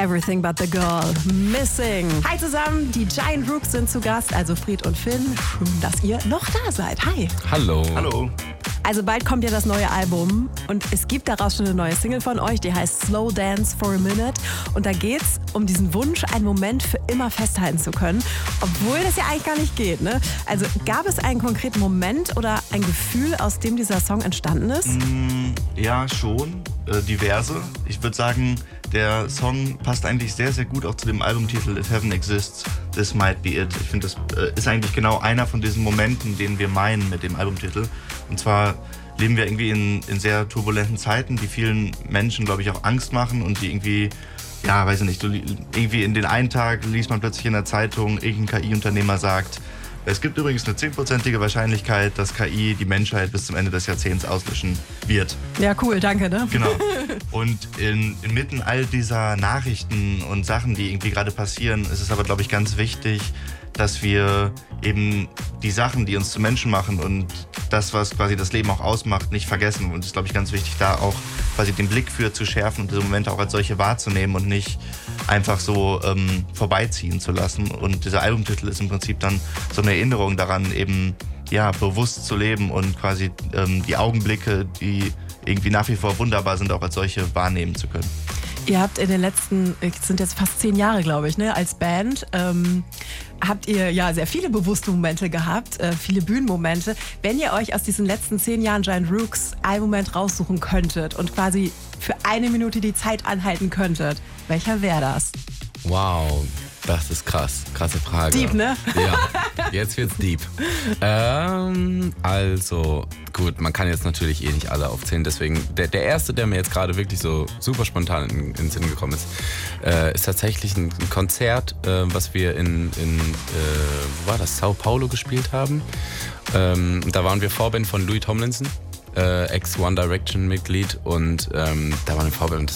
Everything But The Girl, Missing. Hi zusammen, die Giant Rooks sind zu Gast, also Fried und Finn. Schön, dass ihr noch da seid. Hi. Hallo. Hallo. Also bald kommt ja das neue Album und es gibt daraus schon eine neue Single von euch, die heißt Slow Dance for a Minute. Und da geht's um diesen Wunsch, einen Moment für immer festhalten zu können, obwohl das ja eigentlich gar nicht geht, ne? Also gab es einen konkreten Moment oder ein Gefühl, aus dem dieser Song entstanden ist? Ja, schon. Diverse. Ich würde sagen, der Song passt eigentlich sehr, sehr gut auch zu dem Albumtitel If Heaven Exists, This Might Be It. Ich finde, das ist eigentlich genau einer von diesen Momenten, den wir meinen mit dem Albumtitel. Und zwar leben wir irgendwie in sehr turbulenten Zeiten, die vielen Menschen, glaube ich, auch Angst machen und die irgendwie, ja, weiß ich nicht, irgendwie in den einen Tag liest man plötzlich in der Zeitung, irgendein KI-Unternehmer sagt, es gibt übrigens eine 10%ige Wahrscheinlichkeit, dass KI die Menschheit bis zum Ende des Jahrzehnts auslöschen wird. Ja, cool, danke, ne? Genau. Und inmitten all dieser Nachrichten und Sachen, die irgendwie gerade passieren, ist es aber, glaube ich, ganz wichtig, dass wir eben die Sachen, die uns zu Menschen machen und das, was quasi das Leben auch ausmacht, nicht vergessen. Und es ist, glaube ich, ganz wichtig, da auch quasi den Blick für zu schärfen und diese Momente auch als solche wahrzunehmen und nicht einfach so vorbeiziehen zu lassen. Und dieser Albumtitel ist im Prinzip dann so eine Erinnerung daran, eben ja bewusst zu leben und quasi die Augenblicke, die irgendwie nach wie vor wunderbar sind, auch als solche wahrnehmen zu können. Ihr habt in den letzten, es sind jetzt fast 10 Jahre, glaube ich, ne, als Band, habt ihr ja sehr viele bewusste Momente gehabt, viele Bühnenmomente. Wenn ihr euch aus diesen letzten 10 Jahren Giant Rooks einen Moment raussuchen könntet und quasi für 1 Minute die Zeit anhalten könntet, welcher wäre das? Wow, das ist krass. Krasse Frage. Deep, ne? Ja, jetzt wird's deep. Also, gut, man kann jetzt natürlich nicht alle aufzählen. Deswegen, der erste, der mir jetzt gerade wirklich so super spontan in den Sinn gekommen ist, ist tatsächlich ein Konzert, was wir in wo war das? Sao Paulo gespielt haben. Da waren wir Vorband von Louis Tomlinson, Ex-One Direction Mitglied. Und da waren wir Vorband.